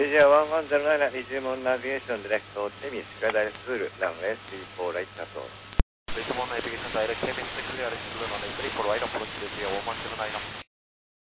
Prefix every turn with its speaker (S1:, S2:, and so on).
S1: TJ 1109 Digimon Navigation Direct Optimis Skydive School Runway 34 right shuttle.
S2: Digimon Navigation Direct Optimis Clear School Runway 34 right approach TJ 1109.